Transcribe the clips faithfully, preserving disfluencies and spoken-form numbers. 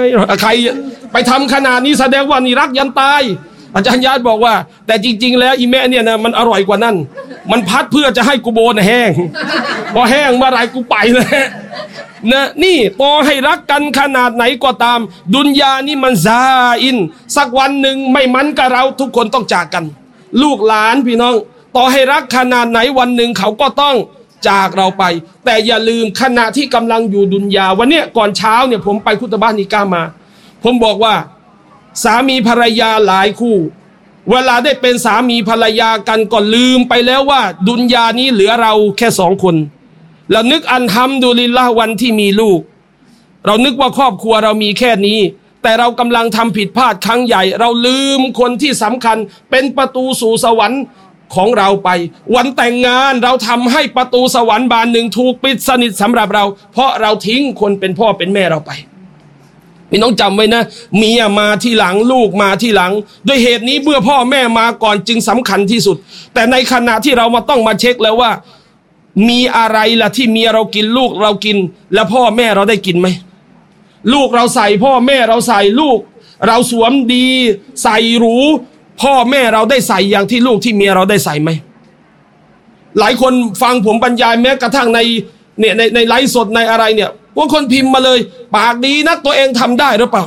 ใครไปทำขนาดนี้แสดงว่านี่รักยันตายอาจารย์ญาติบอกว่าแต่จริงๆแล้วอีแม่เนี่ยนะมันอร่อยกว่านั้นมันพัดเพื่อจะให้กูโบนแห้งพอแห้งเมื่อไรกูไปเลยนะนี่ต่อให้รักกันขนาดไหนก็ตามดุนยานี่มันซาอินสักวันหนึ่งไม่มันกับเราทุกคนต้องจากกันลูกหลานพี่น้องต่อให้รักขนาดไหนวันหนึ่งเขาก็ต้องจากเราไปแต่อย่าลืมขณะที่กำลังอยู่ดุนยาวันเนี้ยก่อนเช้าเนี่ยผมไปคุตบะห์นิกามาผมบอกว่าสามีภรรยาหลายคู่เวลาได้เป็นสามีภรรยากันก็ลืมไปแล้วว่าดุนยานี้เหลือเราแค่สองคนแล้วนึกอันฮัมดุลิลละห์วันที่มีลูกเรานึกว่าครอบครัวเรามีแค่นี้แต่เรากำลังทำผิดพลาดครั้งใหญ่เราลืมคนที่สำคัญเป็นประตูสู่สวรรค์ของเราไปวันแต่งงานเราทำให้ประตูสวรรค์บานหนึ่งถูกปิดสนิทสำหรับเราเพราะเราทิ้งคนเป็นพ่อเป็นแม่เราไปพี่น้องจำไว้นะเมียมาที่หลังลูกมาที่หลังด้วยเหตุนี้เมื่อพ่อแม่มาก่อนจึงสำคัญที่สุดแต่ในขณะที่เรามาต้องมาเช็คแล้วว่ามีอะไรล่ะที่เมียเรากินลูกเรากินแล้วพ่อแม่เราได้กินไหมลูกเราใส่พ่อแม่เราใส่ลูกเราสวมดีใส่หรูพ่อแม่เราได้ใส่อย่างที่ลูกที่เมียเราได้ใส่ไหมหลายคนฟังผมบรรยายแม้กระทั่งในเนี่ยในในไลฟ์สดในอะไรเนี่ยบางคนพิมพ์มาเลยปากดีนะตัวเองทำได้หรือเปล่า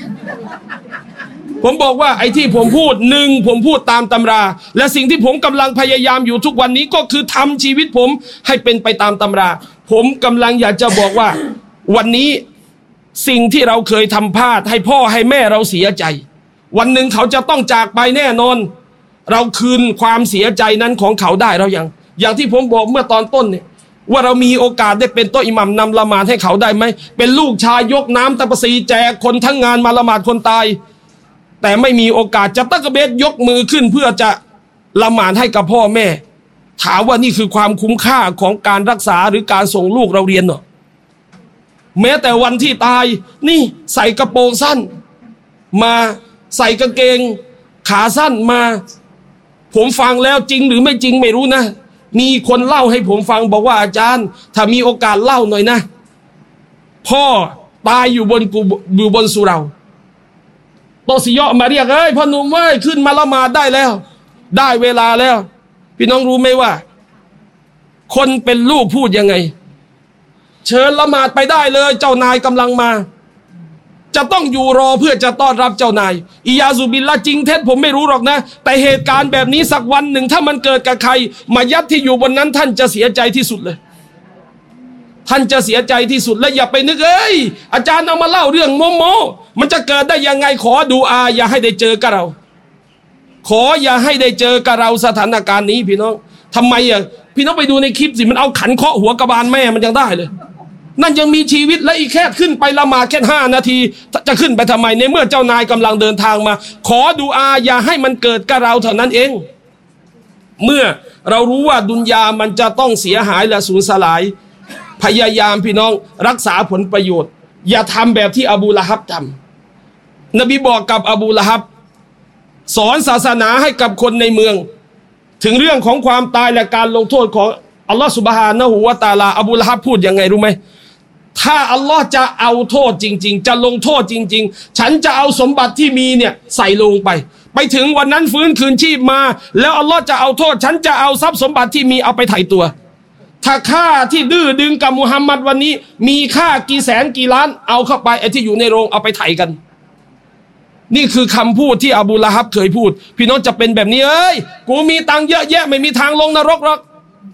ผมบอกว่าไอ้ที่ผมพูดหนึ่งผมพูดตามตำราและสิ่งที่ผมกำลังพยายามอยู่ทุกวันนี้ก็คือทำชีวิตผมให้เป็นไปตามตำราผมกำลังอยากจะบอกว่าวันนี้สิ่งที่เราเคยทำพลาดให้พ่อให้แม่เราเสียใจวันหนึ่งเขาจะต้องจากไปแน่นอนเราคืนความเสียใจนั้นของเขาได้เราอย่างอย่างที่ผมบอกเมื่อตอนต้นเนี่ยว่าเรามีโอกาสได้เป็นโต๊ะอิหมัมนำละหมาดให้เขาได้ไหมเป็นลูกชายยกน้ำตะปะซีแจกคนทั้งงานมาละหมาดคนตายแต่ไม่มีโอกาสจะตะกะเบสยกมือขึ้นเพื่อจะละหมาดให้กับพ่อแม่ถามว่านี่คือความคุ้มค่าของการรักษาหรือการส่งลูกเราเรียนเหรอแม้แต่วันที่ตายนี่ใส่กระโปรงสั้นมาใส่กางเกงขาสั้นมาผมฟังแล้วจริงหรือไม่จริงไม่รู้นะมีคนเล่าให้ผมฟังบอกว่าอาจารย์ถ้ามีโอกาสเล่าหน่อยนะพ่อตายอยู่บนกูอยู่บนสุเราโตสิยะมาเรียกเอ้ยพ่อหนุ่มเว้ยขึ้นมาละหมาดได้แล้วได้เวลาแล้วพี่น้องรู้ไหมว่าคนเป็นลูกพูดยังไงเชิญละหมาดไปได้เลยเจ้านายกำลังมาจะต้องอยู่รอเพื่อจะต้อนรับเจ้านายอิยาซุบิลละจริงเท็จผมไม่รู้หรอกนะแต่เหตุการณ์แบบนี้สักวันหนึ่งถ้ามันเกิดกับใครมายัดที่อยู่บนนั้นท่านจะเสียใจที่สุดเลยท่านจะเสียใจที่สุดและอย่าไปนึกเอ้ยอาจารย์เอามาเล่าเรื่องโมโมมันจะเกิดได้ยังไงขอดูอาอย่าให้ได้เจอกับเราขออย่าให้ได้เจอกับเราสถานการณ์นี้พี่น้องทำไมอ่ะพี่น้องไปดูในคลิปสิมันเอาขันเคาะหัวกระบาลแม่มันยังได้เลยนั่นยังมีชีวิตและอีกแค่ขึ้นไปละหมาดแค่ห้านาทีจะขึ้นไปทำไมในเมื่อเจ้านายกำลังเดินทางมาขอดูอาอย่าให้มันเกิดกับเราเท่านั้นเองเมื่อเรารู้ว่าดุนยามันจะต้องเสียหายและสูญสลายพยายามพี่น้องรักษาผลประโยชน์อย่าทำแบบที่อบูละฮับทำนบีบอกกับอบูละฮับสอนศาสนาให้กับคนในเมืองถึงเรื่องของความตายและการลงโทษของอัลลอฮฺซุบฮานะฮูวะตะอาลาอบูละฮับพูดยังไงรู้ไหมถ้าอัลลอฮ์จะเอาโทษจริงๆจะลงโทษจริงๆฉันจะเอาสมบัติที่มีเนี่ยใส่ลงไปไปถึงวันนั้นฟื้นคืนชีพมาแล้วอัลลอฮ์จะเอาโทษฉันจะเอาทรัพย์สมบัติที่มีเอาไปไถ่ตัวถ้าค่าที่ดื้อดึงกับมุฮัมมัดวันนี้มีค่ากี่แสนกี่ล้านเอาเข้าไปไอ้ที่อยู่ในโรงเอาไปไถ่กันนี่คือคำพูดที่อบูละฮับเคยพูดพี่น้องจะเป็นแบบนี้เอ้ยกูมีตังค์เยอะแยะไม่มีทางลงนรกหรอก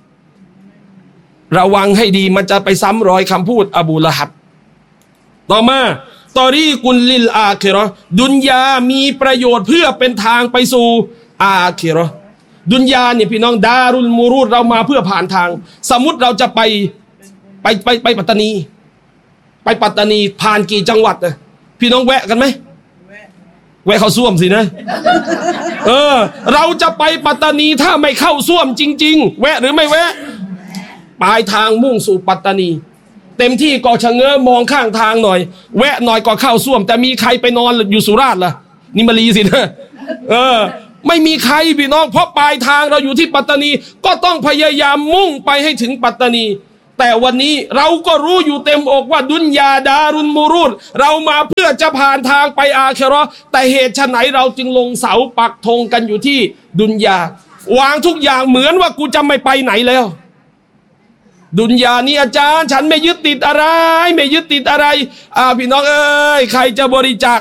ระวังให้ดีมันจะไปซ้ำรอยคำพูดอบูละฮับต่อมาตอรีกุลลิลอาคิเราะห์ดุนยามีประโยชน์เพื่อเป็นทางไปสู่อาคิเราะห์ดุนยาเนี่ยพี่น้องดารุลมูรูดเรามาเพื่อผ่านทางสมมุติเราจะไปไปไปไปปัตตานีไปปัตตานีผ่านกี่จังหวัดนะพี่น้องแวะกันไหมแวะเข้าส้วมสินะเออเราจะไปปัตตานีถ้าไม่เข้าส้วมจริงๆแวะหรือไม่แวะปลายทางมุ่งสู่ปัตตานีเต็มที่ก็ชะเง้อมองข้างทางหน่อยแวะหน่อยก็เข้าส้วมแต่มีใครไปนอนอยู่สุราษฎร์ล่ะนี่มาลีสินะเออไม่มีใครพี่น้องเพราะปลายทางเราอยู่ที่ปัตตานีก็ต้องพยายามมุ่งไปให้ถึงปัตตานีแต่วันนี้เราก็รู้อยู่เต็มอกว่าดุนยาดารุนมูรูดเรามาเพื่อจะผ่านทางไปอาคิเราะห์แต่เหตุไฉนเราจึงลงเสาปักธงกันอยู่ที่ดุนยาวางทุกอย่างเหมือนว่ากูจะไม่ไปไหนแล้วดุนยานี่อาจารย์ฉันไม่ยึดติดอะไรไม่ยึดติดอะไรอ่าพี่น้องเอ้ยใครจะบริจาค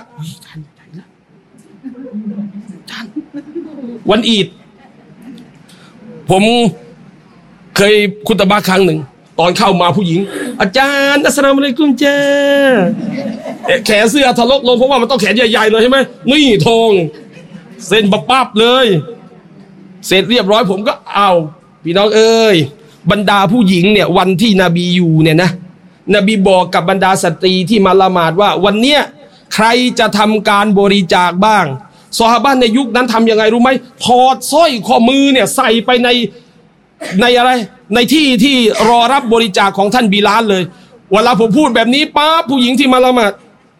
วันอีดผมเคยคุตบะห์ครั้งหนึ่งตอนเข้ามาผู้หญิงอาจารย์อัสสลามุอะลัยกุมจ้าแขนเสื้อทะลกลงเพราะว่ามันต้องแขนใหญ่ๆเลยใช่ไหมนี่ทองเส้นบับปับเลยเสร็จเรียบร้อยผมก็เอาพี่น้องเอ้ยบรรดาผู้หญิงเนี่ยวันที่นบีอยู่เนี่ยนะนบีบอกกับบรรดาสตรีที่มาละหมาดว่าวันเนี้ยใครจะทำการบริจาคบ้างซอฮาบะห์ในยุคนั้นทำยังไงรู้ไหมถอดสร้อยข้อมือเนี่ยใส่ไปในในอะไรในที่ที่รอรับบริจาคของท่านบิลาลเลยเวลาผมพูดแบบนี้ป้าผู้หญิงที่มาละหมาด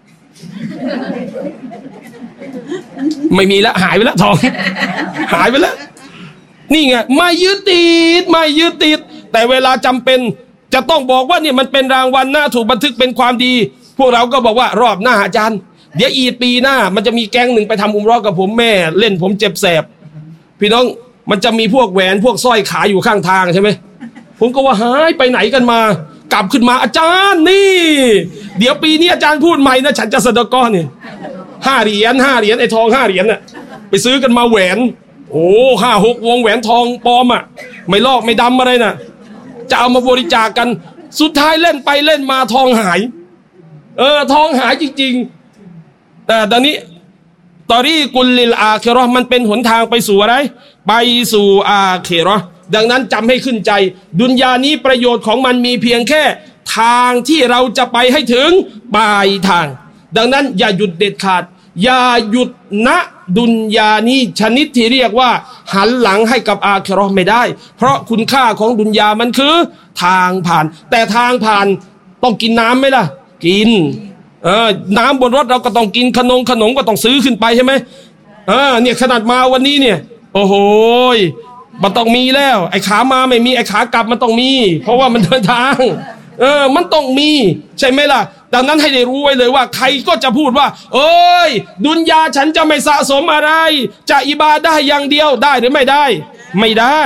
ไม่มีแล้วหายไปแล้วทองหายไปแล้วนี่ไงไม่ยึดติดไม่ยึดติดแต่เวลาจำเป็นจะต้องบอกว่าเนี่ยมันเป็นรางวัลนะถูกบันทึกเป็นความดีพวกเราก็บอกว่ารอบหน้าอาจารย์เดี๋ยวอีดปีหน้ามันจะมีแก๊งหนึ่งไปทำอุมเราะห์กับผมแม่เล่นผมเจ็บแสบพี่น้องมันจะมีพวกแหวนพวกสร้อยขายอยู่ข้างทางใช่ไหมผมก็ว่าหายไปไหนกันมากลับขึ้นมาอาจารย์นี่เดี๋ยวปีนี้อาจารย์พูดใหม่นะฉันจะสะดอกก้อนนี่ห้าเหรียญห้าเหรียญไอ้ทองห้าเหรียญน่ะไปซื้อกันมาแหวนโอ้ห้าหกวงแหวนทองปลอมอ่ะไม่ลอกไม่ดำอะไรน่ะจะเอามาบริจาคกันสุดท้ายเล่นไปเล่นมาทองหายเออทองหายจริงๆแต่ตอนนี้ตอรีกุลลิลอาคิเราะห์มันเป็นหนทางไปสู่อะไรไปสู่อาคิเราะห์ดังนั้นจำให้ขึ้นใจดุนยานี้ประโยชน์ของมันมีเพียงแค่ทางที่เราจะไปให้ถึงปลายทางดังนั้นอย่าหยุดเด็ดขาดอย่าหยุดณดุนยานี้ชนิดที่เรียกว่าหันหลังให้กับอาคิเราะห์ไม่ได้เพราะคุณค่าของดุนยามันคือทางผ่านแต่ทางผ่านต้องกินน้ำไหมล่ะกินเออน้ำบนรถเราก็ต้องกินขนมขนมก็ต้องซื้อขึ้นไปใช่ไหมเออเนี่ยขนาดมาวันนี้เนี่ยโอ้โหมันต้องมีแล้วไอ้ขามาไม่มีไอ้ขากลับมันต้องมีเพราะว่ามันเดินทางเออมันต้องมีใช่ไหมล่ะดังนั้นให้ได้รู้ไว้เลยว่าใครก็จะพูดว่าเอ้ยดุนยาฉันจะไม่สะสมอะไรจะอิบาดะห์อย่างเดียวได้หรือไม่ได้ไม่ได้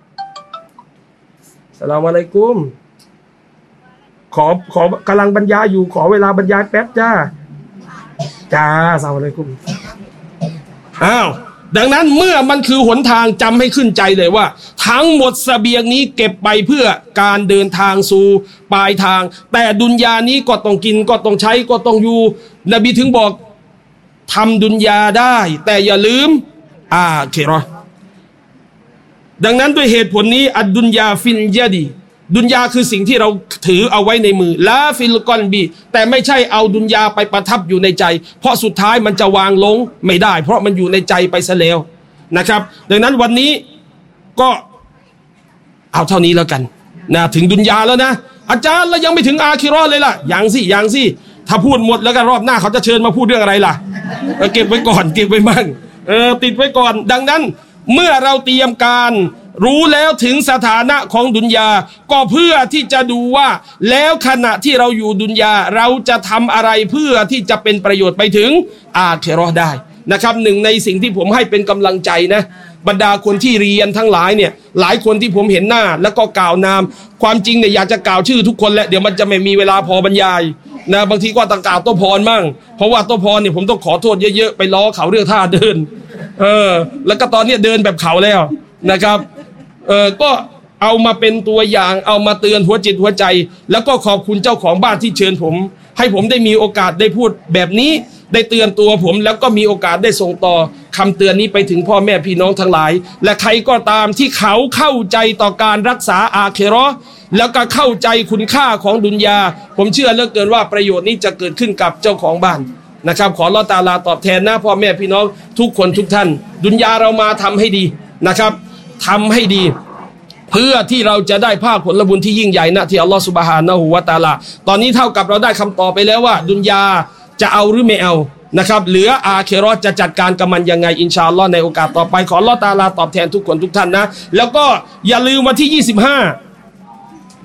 อัสสลามุอะลัยกุมขอขอกำลังบรรยายอยู่ขอเวลาบรรยายแป๊บจ้าจ้าอัสสลามุอะลัยกุมอ้าวดังนั้นเมื่อมันคือหนทางจำให้ขึ้นใจเลยว่าทั้งหมดเสบียงนี้เก็บไปเพื่อการเดินทางสู่ปลายทางแต่ดุนยานี้ก็ต้องกินก็ต้องใช้ก็ต้องอยู่นบีถึงบอกทำดุนยาได้แต่อย่าลืมอาคิเราะห์ดังนั้นด้วยเหตุผลนี้อัดดุนยาฟินยะดีดุนยาคือสิ่งที่เราถือเอาไว้ในมือลาฟิลกอนบีแต่ไม่ใช่เอาดุนยาไปประทับอยู่ในใจเพราะสุดท้ายมันจะวางลงไม่ได้เพราะมันอยู่ในใจไปซะแล้วนะครับดังนั้นวันนี้ก็เอาเท่านี้แล้วกันนะถึงดุนยาแล้วนะอาจารย์แล้วยังไม่ถึงอาคิเราะห์เลยล่ะยังสิยังสิถ้าพูดหมดแล้วกันรอบหน้าเขาจะเชิญมาพูดเรื่องอะไรล่ะเก็บไว้ก่อนเก็บไว้มั่งเออติดไว้ก่อนดังนั้นเมื่อเราเตรียมการรู้แล้วถึงสถานะของดุนยาก็เพื่อที่จะดูว่าแล้วขณะที่เราอยู่ดุนยาเราจะทำอะไรเพื่อที่จะเป็นประโยชน์ไปถึงอาคิเราะห์ได้นะครับหนึ่งในสิ่งที่ผมให้เป็นกำลังใจนะบรรดาคนที่เรียนทั้งหลายเนี่ยหลายคนที่ผมเห็นหน้าแล้วก็กล่าวนามความจริงเนี่ยอยากจะกล่าวชื่อทุกคนแหละเดี๋ยวมันจะไม่มีเวลาพอบรรยายนะบางทีก็ต้องกล่าวโต้พรมั่งเพราะว่าโต้พรเนี่ยผมต้องขอโทษเยอะๆไปล้อเขาเรื่องท่าเดินเออแล้วก็ตอนนี้เดินแบบเขาแล้วนะครับเออก็เอามาเป็นตัวอย่างเอามาเตือนหัวจิตหัวใจแล้วก็ขอบคุณเจ้าของบ้านที่เชิญผมให้ผมได้มีโอกาสได้พูดแบบนี้ได้เตือนตัวผมแล้วก็มีโอกาสได้ส่งต่อคำเตือนนี้ไปถึงพ่อแม่พี่น้องทั้งหลายและใครก็ตามที่เขาเข้าใจต่อการรักษาอาคิเราะห์แล้วก็เข้าใจคุณค่าของดุนยาผมเชื่อเหลือเกินว่าประโยชน์นี้จะเกิดขึ้นกับเจ้าของบ้านนะครับขออัลเลาะห์ตะอาลาตอบแทนนะพ่อแม่พี่น้องทุกคนทุกท่านดุนยาเรามาทำให้ดีนะครับทำให้ดีเพื่อที่เราจะได้ภาคผลบุญที่ยิ่งใหญ่นะที่อัลลอฮฺซุบฮานะฮูวะตะอาลาตอนนี้เท่ากับเราได้คำตอบไปแล้วว่าดุนยาจะเอาหรือไม่เอานะครับเหลืออาคิเราะห์จะจัดการกับมันยังไงอินชาอัลลอฮ์ในโอกาสต่อไปขออัลเลาะห์ตะอาลาตอบแทนทุกคนทุกท่านนะแล้วก็อย่าลืมวันที่ยี่สิบห้า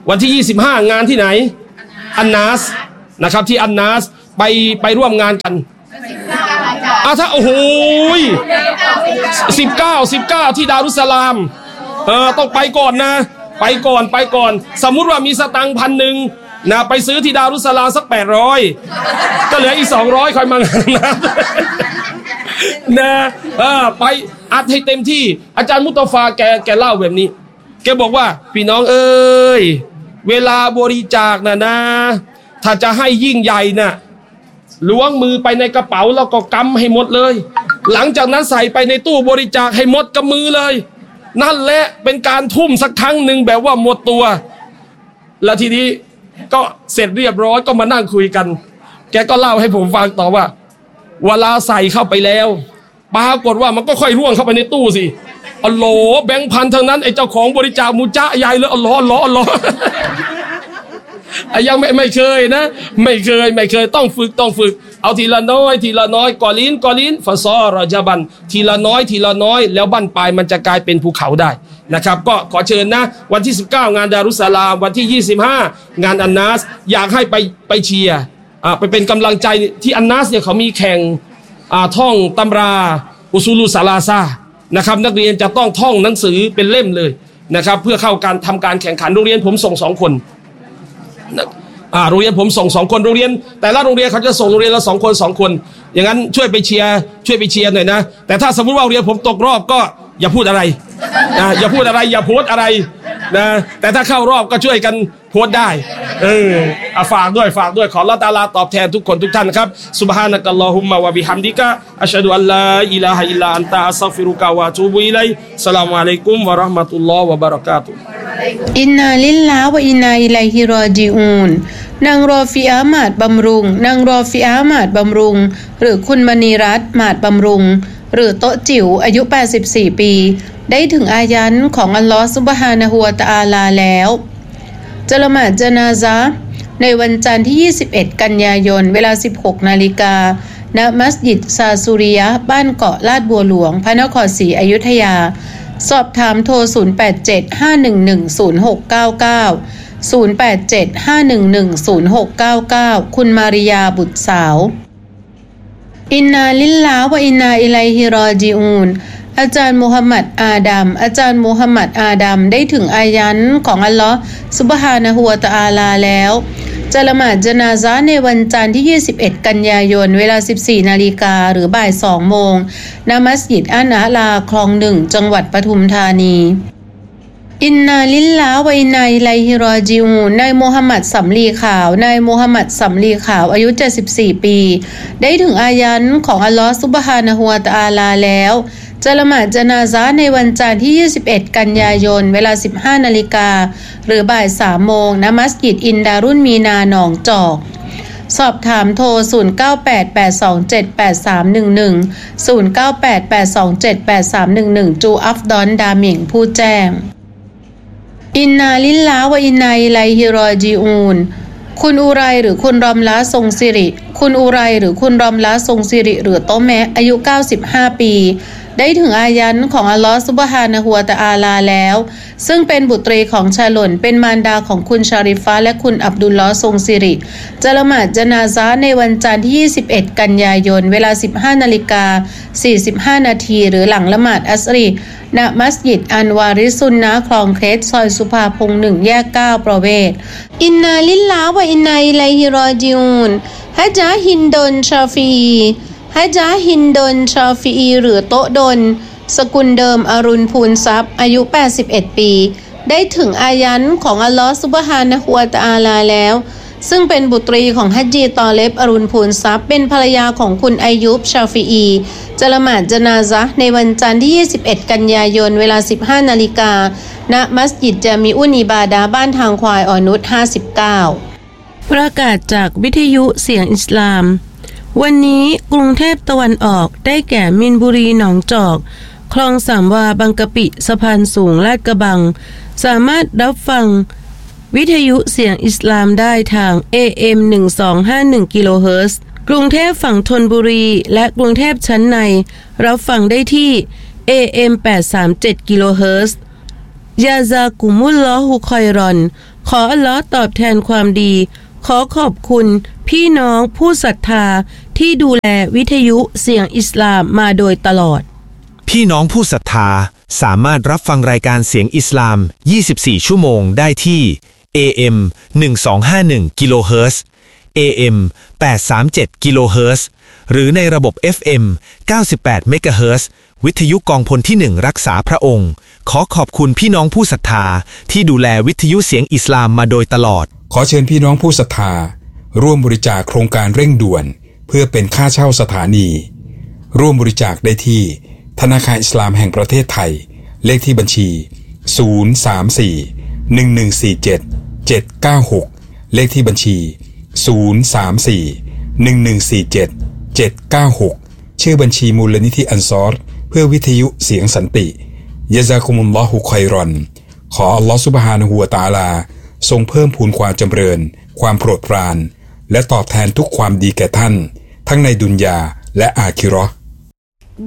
วันที่ยี่สิบห้างานที่ไหนอันนาสนะครับที่อันนาสไปไปร่วมงานกันอ่ะถ้าโอ้โหสิบเก้าสิบเก้าที่ดารุสสลามเออต้องไปก่อนนะไปก่อนไปก่อนสมมุติว่ามีสตังค์พันหนึ่งนะไปซื้อที่ดารุสสลามสักแปดร้อยก็เหลืออีกสองร้อยคอยมางานนะนะเออไปอัดให้เต็มที่อาจารย์มุตตฟาแกแกเล่าแบบนี้แกบอกว่าพี่น้องเอ้ยเวลาบริจาคนะนะถ้าจะให้ยิ่งใหญ่นะล้วงมือไปในกระเป๋าแล้วก็กำให้หมดเลยหลังจากนั้นใส่ไปในตู้บริจาคให้หมดกับมือเลยนั่นแหละเป็นการทุ่มสักครั้งหนึ่งแบบว่าหมดตัวแล้วทีนี้ก็เสร็จเรียบร้อยก็มานั่งคุยกันแกก็เล่าให้ผมฟังต่อว่าเวลาใส่เข้าไปแล้วปรากฏว่ามันก็ค่อยร่วงเข้าไปในตู้สิอัลโหลแบงค์พันทั้งนั้นไอ้เจ้าของบริจาคมูจ้าใหญ่เลยอัลโหลอัลโหลอัลโหลยังไม่ไม่เคยนะไม่เคยไม่เคยต้องฝึกต้องฝึกเอาทีละน้อยทีละน้อยกอลินกอลินฟาซอรอจาบันทีละน้อยทีละน้อยแล้วบั้นปลายมันจะกลายเป็นภูเขาได้นะครับก็ขอเชิญนะวันที่สิบเก้างานดารุสสลามวันที่ยี่สิบห้างานอันนาสอยากให้ไปไปเชียร์อ่าไปเป็นกำลังใจที่อันนาสเนี่ยเขามีแข่งอ่าท่องตำราอุซูลุสาลาซานะครับนักเรียนจะต้องท่องหนังสือเป็นเล่มเลยนะครับเพื่อเข้าการทำการแข่งขันโรงเรียนผมส่งสองคนอ่าโรงเรียนผมส่งสองคนโรงเรียนแต่ละโรงเรียนเขาจะส่งโรงเรียนละสองคนสองคนอย่างนั้นช่วยไปเชียร์ช่วยไปเชียร์หน่อยนะแต่ถ้าสมมติว่าโรงเรียนผมตกรอบก็อย่าพูดอะไรนะอย่าพูดอะไรอย่าโพสอะไรนะแต่ถ้าเข้ารอบก็ช่วยกันโพสได้เอออ่ะฝากด้วยฝากด้วยขออัลเลาะห์ตะอาลาตอบแทนทุกคนทุกท่านนะครับซุบฮานะกัลลอฮุมมะวะบิฮัมดิกะอัชฮะดุอัลลาอิลาฮะอิลลาอันตะอัสตัฆฟิรุกะวะอะตูบุอิลัยสลามุอะลัยกุมวะเราะห์มะตุลลอฮ์วะบะเราะกาตุฮ์อินนาลิลลาฮ์วะอินนาอิลัยฮิรอญิอูนนางรอฟิอาหมาดบำรุงนางรอฟิอาหมาดบำรุงหรือคุณมณีรัตน์หมาดบำรุงหรือโต๊ะจิ๋วอายุแปดสิบสี่ปีได้ถึงอายันของอัลลอฮฺซุบฮานะฮูวะตะอาลาแล้วจะละหมาดญะนาซะห์ในวันจันทร์ที่ยี่สิบเอ็ดกันยายนเวลา สิบหกนาฬิกา ณมัสยิดซาซูริยะห์บ้านเกาะลาดบัวหลวงพระนครศรีอยุธยาสอบถามโทรศูนย์ แปด เจ็ด ห้า หนึ่ง หนึ่ง ศูนย์ หก เก้า เก้า ศูนย์ แปด เจ็ด ห้า หนึ่ง หนึ่ง ศูนย์ หก เก้า เก้าคุณมาริยาบุตรสาวอินนาลิลลาฮ์วะอินนาอิลัยฮิรอญิอูนอาจารย์มูฮัมหมัดอาดัมอาจารย์มูฮัมหมัดอาดัมได้ถึงอายันของอัลลอฮ์ซุบฮานะฮูวะตะอาลาแล้วจะละหมาดญะนาซะห์ในวันจันทร์ที่ยี่สิบเอ็ดกันยายนเวลา สิบสี่นาฬิกาหรือบ่ายสองโมงณมัสยิดอันอาลาคลองหนึ่งจังหวัดปทุมธานีอินนาลิลลาฮ์วะอินนาอิลัยฮิรอญิอูนนายมูฮัมหมัดสำลีขาวนายมูฮัมหมัดสำลีขาวอายุเจ็ดสิบสี่ปีได้ถึงอายันของอัลลอฮ์ซุบฮานะฮูวะตะอาลาแล้วจะละหมาดญะนาซะห์ในวันจันทร์ที่ยี่สิบเอ็ดกันยายนเวลา สิบห้านาฬิกาหรือบ่ายสามโมงณมัสยิดอินดารุนมีนาหนองจอกสอบถามโทรศูนย์ เก้า แปด แปด สอง เจ็ด แปด สาม หนึ่ง หนึ่ง ศูนย์ เก้า แปด แปด สอง เจ็ด แปด สาม หนึ่ง หนึ่งจูอัฟดอนดาหมิงผู้แจ้งอินนาลิลลาฮ์วะอินนาอิลัยฮิรอญิอูนคุณอุไรหรือคุณรอมละทรงสิริคุณอุไรหรือคุณรอมละทรงสิริหรือโตแมะอายุเก้าสิบห้าปีได้ถึงอายันของอัลลอฮฺซุบฮานะฮูวะตะอาลาแล้วซึ่งเป็นบุตรีของชาลนเป็นมารดาของคุณชาริฟะและคุณอับดุลลอฮ์ทรงสิริจะละหมาดญะนาซะห์ในวันจันทร์ที่ยี่สิบเอ็ดกันยายนเวลา สิบห้านาฬิกาสี่สิบห้านาทีหรือหลังละหมาดอัสรีณมัสยิดอันวาริซุนนะคลองเคสซอยสุภาพงษ์หนึ่งแยกเก้าประเวศอินนาลิลลาฮ์วะอินนาอิลัยฮิรอญิอูนฮะจาฮินดนชาฟีฮะจาฮินดนชาฟีหรือโตดนสกุลเดิมอรุณพูนทรัพย์อายุแปดสิบเอ็ดปีได้ถึงอายันของอัลลอฮฺซุบฮานะฮูวะตะอาลาแล้วซึ่งเป็นบุตรีของฮัจญีตอเลบอรุณพูนทรัพย์เป็นภรรยาของคุณอายุบชาฟีอีจะละหมาดญะนาซะห์ในวันจันทร์ที่ยี่สิบเอ็ดกันยายนเวลา สิบห้านาฬิกาณมัสยิดจามีอุนอิบาดะห์บ้านทางควายอ่อนนุชห้าสิบเก้าประกาศจากวิทยุเสียงอิสลามวันนี้กรุงเทพตะวันออกได้แก่มินบุรีหนองจอกคลองสามวาบางกะปิสะพานสูงลาดกระบังสามารถรับฟังวิทยุเสียงอิสลามได้ทาง เอ เอ็ม หนึ่งสองห้าหนึ่ง กิโลเฮิรตซ์กรุงเทพฝั่งธนบุรีและกรุงเทพชั้นในรับฟังได้ที่ เอ เอ็ม แปดสามเจ็ด กิโลเฮิรตซ์ยาซากุมุลลอฮุคอยรอนขออัลเลาะห์ตอบแทนความดีขอขอบคุณพี่น้องผู้ศรัทธาที่ดูแลวิทยุเสียงอิสลามมาโดยตลอดพี่น้องผู้ศรัทธาสามารถรับฟังรายการเสียงอิสลามยี่สิบสี่ชั่วโมงได้ที่ เอ เอ็ม หนึ่งสองห้าหนึ่ง กิโลเฮิรตซ์ เอ เอ็ม แปดสามเจ็ด กิโลเฮิรตซ์ หรือในระบบ เอฟ เอ็ม เก้าสิบแปด เมกะเฮิรตซ์ วิทยุกองพลที่หนึ่งรักษาพระองค์ขอขอบคุณพี่น้องผู้ศรัทธาที่ดูแลวิทยุเสียงอิสลามมาโดยตลอดขอเชิญพี่น้องผู้ศรัทธาร่วมบริจาคโครงการเร่งด่วนเพื่อเป็นค่าเช่าสถานีร่วมบริจาคได้ที่ธนาคารอิสลามแห่งประเทศไทยเลขที่บัญชีศูนย์ สาม สี่ หนึ่ง หนึ่ง สี่ เจ็ด เจ็ด เก้า หกเลขที่บัญชีศูนย์ สาม สี่ หนึ่ง หนึ่ง สี่ เจ็ด เจ็ด เก้า หกชื่อบัญชีมูลนิธิอันซอรเพื่อวิทยุเสียงสันติยะซากุมุลลอฮุค็อยรอนขออัลลอฮฺซุบฮานะฮูวะตะอาลาทรงเพิ่มพูนความจำเริญความโปรดปรานและตอบแทนทุกความดีแก่ท่านทั้งในดุนยาและอาคิเราะห์